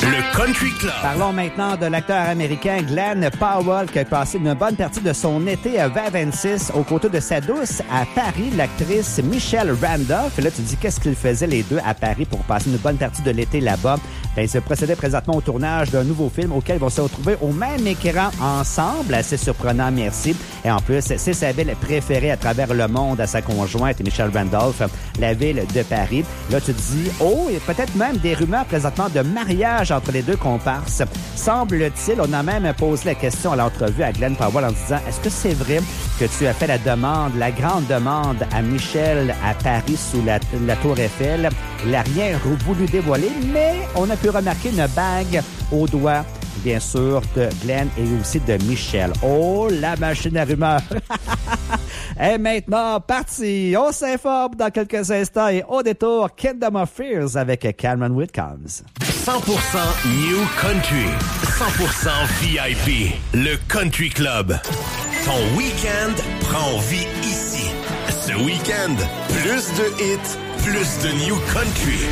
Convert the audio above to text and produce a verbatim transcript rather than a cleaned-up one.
Le Country Club. Parlons maintenant de l'acteur américain Glenn Powell qui a passé une bonne partie de son été à vingt vingt-six aux côtés de sa douce à Paris, l'actrice Michelle Randolph. Et là, tu te dis, qu'est-ce qu'ils faisaient les deux à Paris pour passer une bonne partie de l'été là-bas? Ben, ils se procédaient présentement au tournage d'un nouveau film auquel ils vont se retrouver au même écran ensemble. Assez surprenant, merci. Et en plus, c'est sa ville préférée à travers le monde à sa conjointe, Michelle Randolph, la ville de Paris. Là, tu te dis, oh, il y a peut-être même des rumeurs présentement de mariage entre les deux comparses. Semble-t-il, on a même posé la question à l'entrevue à Glenn Powell en disant, est-ce que c'est vrai que tu as fait la demande, la grande demande à Michelle à Paris sous la, la Tour Eiffel? Il n'a rien voulu dévoiler, mais on a pu remarquer une bague au doigt, bien sûr, de Glenn et aussi de Michelle. Oh, la machine à rumeurs! Et maintenant, parti! On s'informe dans quelques instants et au détour, Kingdom of Fears avec Cameron Whitcombs. cent pour cent New Country, cent pour cent V I P, le Country Club. Ton week-end prend vie ici. Ce week-end, plus de hits, plus de New Country.